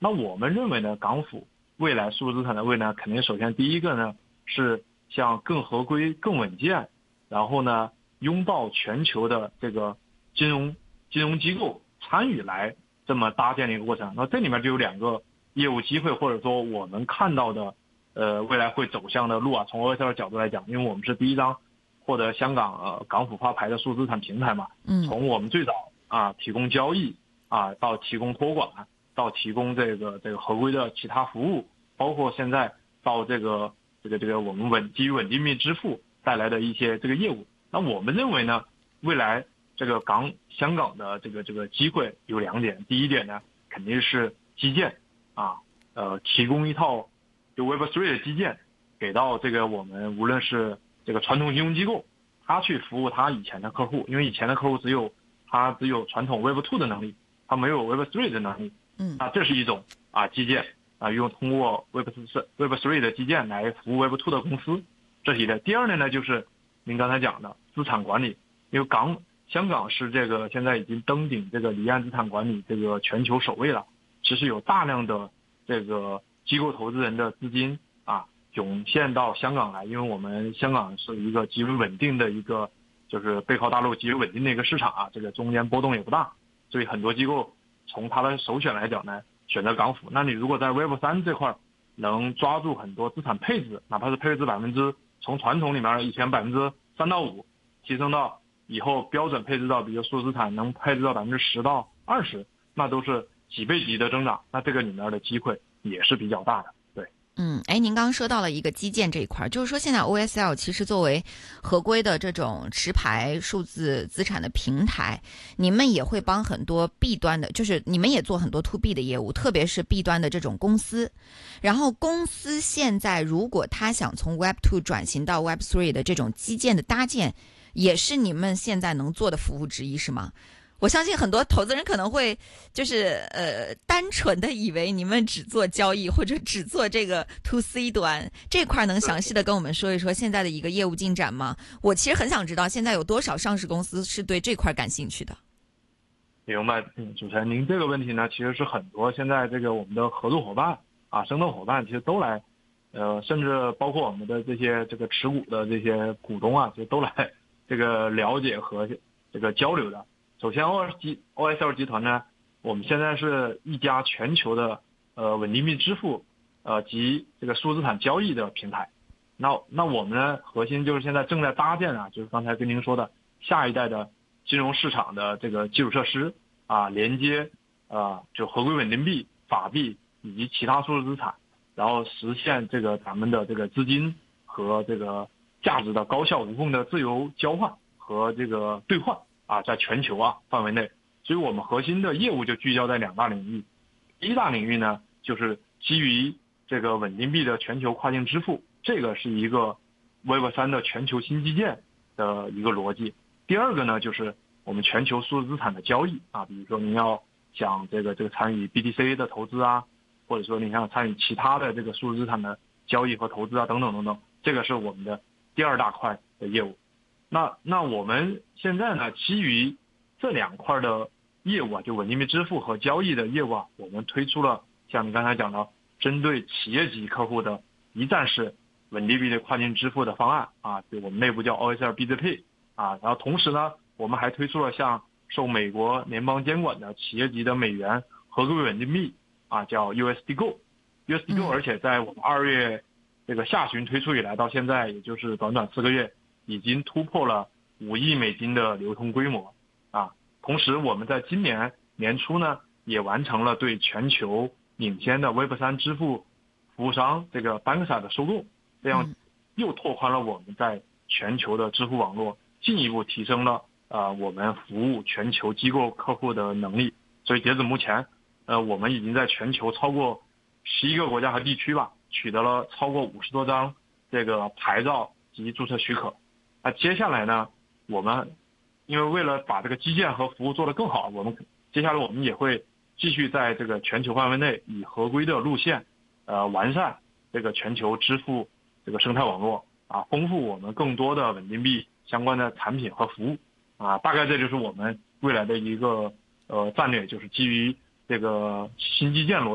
那我们认为呢，港府未来数字资产的未来，肯定首先第一个呢是向更合规、更稳健，然后呢拥抱全球的这个金融机构参与来这么搭建的一个过程。那这里面就有两个业务机会，或者说我们看到的未来会走向的路啊。从 OSL 的角度来讲，因为我们是第一张获得香港港府发牌的数字资产平台嘛，从我们最早提供交易到提供托管，到提供这个合规的其他服务，包括现在到这个我们基于稳定币支付带来的一些这个业务。那我们认为呢，未来这个香港的这个机会有两点。第一点呢，肯定是基建提供一套就 Web3 的基建给到这个我们无论是这个传统金融机构，他去服务他以前的客户，因为以前的客户只有传统 Web2 的能力，他没有 Web3 的能力。那这是一种基建通过 Web3 的基建来服务 Web2 的公司，这是一类。第二呢，就是您刚才讲的资产管理，因为香港是这个现在已经登顶这个离岸资产管理这个全球首位了。其实有大量的这个机构投资人的资金涌现到香港来，因为我们香港是一个极为稳定的一个，就是背靠大陆极为稳定的一个市场这个中间波动也不大，所以很多机构从他的首选来讲呢，选择港府。那你如果在 Web3 这块能抓住很多资产配置，哪怕是配置从传统里面以前3%到5%，提升到以后标准配置到比如数字资产能配置到10%到20%，那都是几倍级的增长，那这个里面的机会也是比较大的。 您刚刚说到了一个基建这一块，就是说现在 OSL 其实作为合规的这种持牌数字资产的平台，你们也会帮很多 B 端的，就是你们也做很多 to B 的业务，特别是 B 端的这种公司。然后公司现在如果他想从 Web2 转型到 Web3 的这种基建的搭建，也是你们现在能做的服务之一，是吗？我相信很多投资人可能会就是单纯的以为你们只做交易或者只做这个 to C 端这块，能详细的跟我们说一说现在的一个业务进展吗？我其实很想知道现在有多少上市公司是对这块感兴趣的。 明白，主持人，您这个问题呢，其实是很多现在这个我们的合作伙伴生动伙伴其实都来，甚至包括我们的这个持股的这些股东其实都来这个了解和这个交流的。首先 OSL 集团呢，我们现在是一家全球的稳定币支付及这个数字资产交易的平台。那我们呢，核心就是现在正在搭建就是刚才跟您说的下一代的金融市场的这个基础设施连接就合规稳定币、法币以及其他数字资产，然后实现这个咱们的这个资金和这个价值的高效无缝的自由交换和这个兑换在全球范围内。所以我们核心的业务就聚焦在两大领域。第一大领域呢，就是基于这个稳定币的全球跨境支付，这个是一个 Web3 的全球新基建的一个逻辑。第二个呢，就是我们全球数字资产的交易比如说您要想这个参与 BTC 的投资或者说你想参与其他的这个数字资产的交易和投资等等等等，这个是我们的第二大块的业务。那我们现在呢，基于这两块的业务就稳定币支付和交易的业务我们推出了像你刚才讲的针对企业级客户的一站式稳定币的跨境支付的方案就我们内部叫 OSL BZP 然后同时呢，我们还推出了像受美国联邦监管的企业级的美元合规稳定币叫 USDGO， 而且在我们2月这个下旬推出以来，到现在也就是短4个月，已经突破了5亿美金的流通规模同时我们在今年年初呢，也完成了对全球领先的 Web3 支付服务商这个 Banxa 的收购，这样又拓宽了我们在全球的支付网络，进一步提升了我们服务全球机构客户的能力。所以截止目前我们已经在全球超过11个国家和地区取得了超过50多张这个牌照及注册许可。接下来呢，我们因为为了把这个基建和服务做得更好，接下来我们也会继续在这个全球范围内以合规的路线完善这个全球支付这个生态网络丰富我们更多的稳定币相关的产品和服务大概这就是我们未来的一个战略，就是基于这个新基建逻辑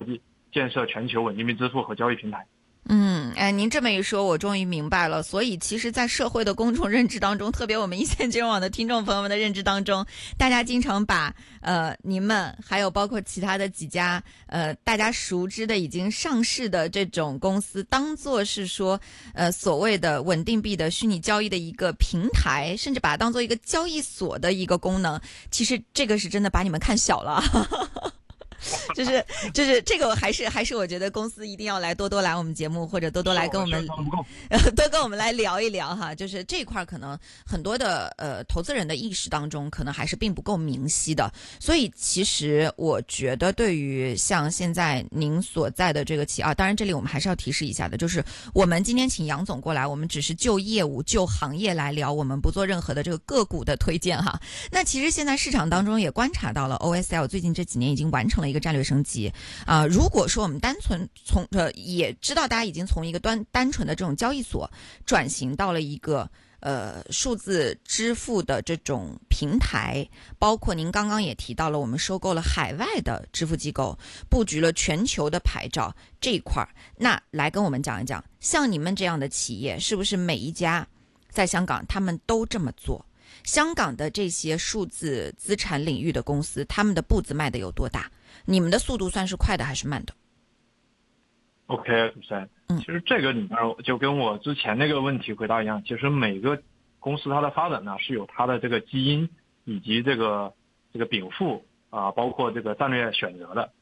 建设全球稳定币支付和交易平台。 您这么一说，我终于明白了。所以，其实，在社会的公众认知当中，特别我们一线金融网的听众朋友们的认知当中，大家经常把您们还有包括其他的几家大家熟知的已经上市的这种公司，当做是说所谓的稳定币的虚拟交易的一个平台，甚至把它当做一个交易所的一个功能。其实，这个是真的把你们看小了。就是这个还是我觉得公司一定要来多来我们节目，或者多来跟我们多跟我们来聊一聊哈。就是这一块可能很多的投资人的意识当中可能还是并不够明晰的。所以其实我觉得对于像现在您所在的这个企业当然这里我们还是要提示一下的，就是我们今天请杨总过来，我们只是就业务就行业来聊，我们不做任何的这个个股的推荐哈。那其实现在市场当中也观察到了 OSL 最近这几年已经完成了一个战略升级如果说我们单纯也知道大家已经从一个单纯的这种交易所转型到了一个数字支付的这种平台，包括您刚刚也提到了，我们收购了海外的支付机构，布局了全球的牌照这一块，那来跟我们讲一讲，像你们这样的企业，是不是每一家在香港他们都这么做？香港的这些数字资产领域的公司，他们的步子迈的有多大？你们的速度算是快的还是慢的 ？OK， 主持人，其实这个里面就跟我之前那个问题回答一样，其实每个公司它的发展呢是有它的这个基因以及这个禀赋包括这个战略选择的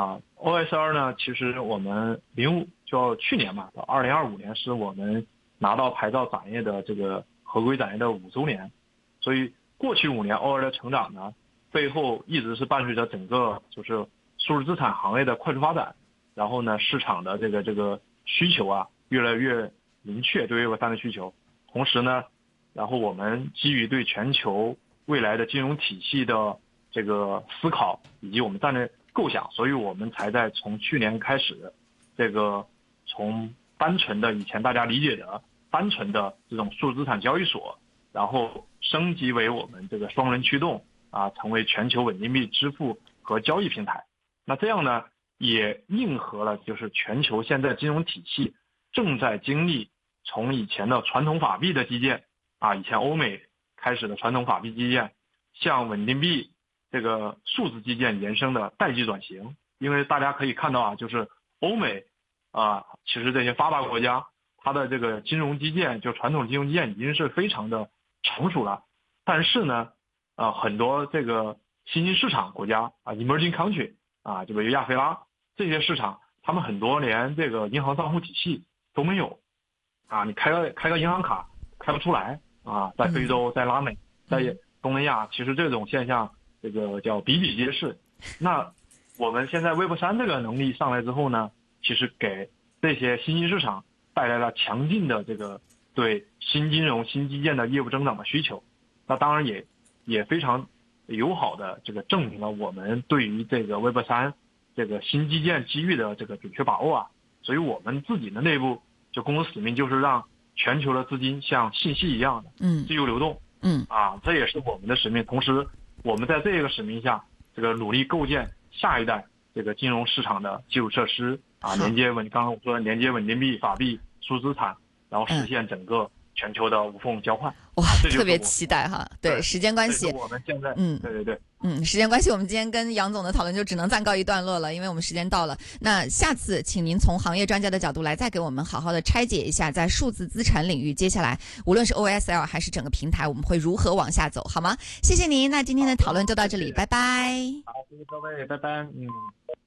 OSR 呢，其实我们去年嘛，到2025年是我们拿到牌照展业的这个合规展业的5周年，所以过去5年 OSR 的成长呢，背后一直是伴随着整个就是数字资产行业的快速发展，然后呢，市场的这个需求越来越明确，对Web3的需求。同时呢，然后我们基于对全球未来的金融体系的这个思考以及我们战略构想，所以我们才在从去年开始，这个从单纯的以前大家理解的单纯的这种数字资产交易所，然后升级为我们这个双轮驱动成为全球稳定币支付和交易平台。那这样呢，也应和了就是全球现在金融体系正在经历从以前的传统法币的基建以前欧美开始的传统法币基建，向稳定币这个数字基建延伸的代际转型。因为大家可以看到就是欧美其实这些发达国家，它的这个金融基建就传统金融基建已经是非常的成熟了，但是呢很多这个新兴市场国家emerging country 就比如亚非拉这些市场，他们很多连这个银行账户体系都没有你开个银行卡开不出来在非洲，在拉美，在东南亚，其实这种现象这个叫比比皆是。那我们现在 Web3 这个能力上来之后呢，其实给这些新兴市场带来了强劲的这个对新金融新基建的业务增长的需求。那当然也非常友好的这个证明了我们对于这个 Web3 这个新基建机遇的这个准确把握所以我们自己的内部就公司使命就是让全球的资金像信息一样的自由流动这也是我们的使命。同时我们在这个使命下这个努力构建下一代这个金融市场的基础设施连接刚刚我说的连接稳定币法币数字资产，然后实现整个全球的无缝交换。 哇，特别期待哈！对，时间关系， 我们现在对， 时间关系，我们今天跟杨总的讨论就只能暂告一段落了，因为我们时间到了。那下次请您从行业专家的角度来再给我们好好的拆解一下，在数字资产领域，接下来无论是 OSL 还是整个平台，我们会如何往下走，好吗？谢谢您，那今天的讨论就到这里，拜拜。 好，谢谢各位，拜拜。